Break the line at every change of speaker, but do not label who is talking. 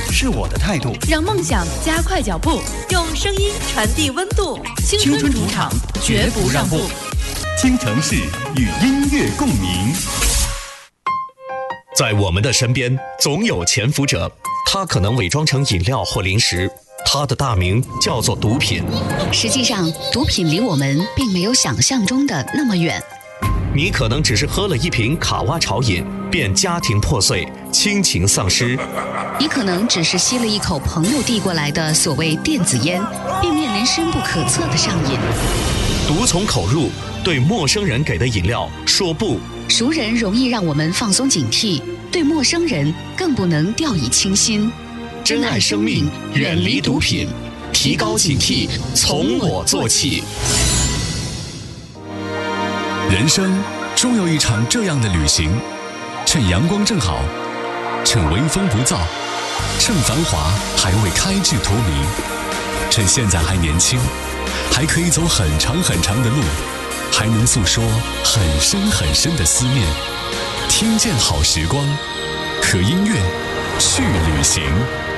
是我的态度，
让梦想加快脚步，用声音传递温度。青春主场，绝不让步。
京城市与音乐共鸣。
在我们的身边，总有潜伏者，他可能伪装成饮料或零食，他的大名叫做毒品。
实际上，毒品离我们并没有想象中的那么远。
你可能只是喝了一瓶卡哇潮饮，便家庭破碎，亲情丧失；
你可能只是吸了一口朋友递过来的所谓电子烟，并面临深不可测的上瘾。
毒从口入，对陌生人给的饮料说不。
熟人容易让我们放松警惕，对陌生人更不能掉以轻心。
珍爱生命，远离毒品，提高警惕，从我做起。
人生终有一场这样的旅行，趁阳光正好，趁微风不燥，趁繁华还未开至荼蘼，趁现在还年轻，还可以走很长很长的路，还能诉说很深很深的思念。听见好时光，和音乐去旅行。